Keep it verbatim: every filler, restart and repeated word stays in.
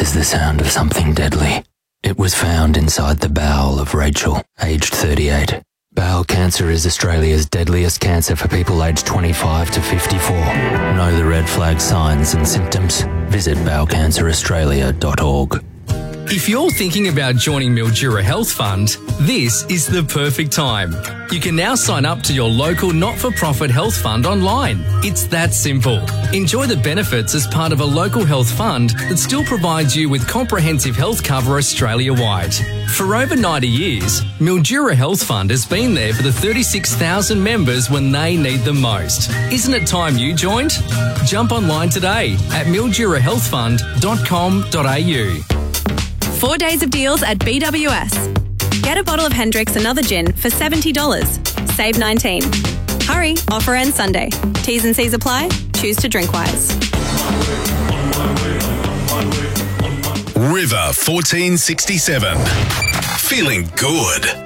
is the sound of something deadly. It was found inside the bowel of Rachel, aged thirty-eight. Bowel cancer is Australia's deadliest cancer for people aged twenty-five to fifty-four. Know the red flag signs and symptoms? Visit bowel cancer australia dot org. If you're thinking about joining Mildura Health Fund, this is the perfect time. You can now sign up to your local not-for-profit health fund online. It's that simple. Enjoy the benefits as part of a local health fund that still provides you with comprehensive health cover Australia-wide. For over ninety years, Mildura Health Fund has been there for the thirty-six thousand members when they need them most. Isn't it time you joined? Jump online today at mildura health fund dot com dot a u. Four days of deals at B W S. Get a bottle of Hendrick's Another Gin for seventy dollars. Save nineteen dollars. Hurry, offer ends Sunday. T's and C's apply. Choose to drink wise. River fourteen sixty-seven. Feeling good.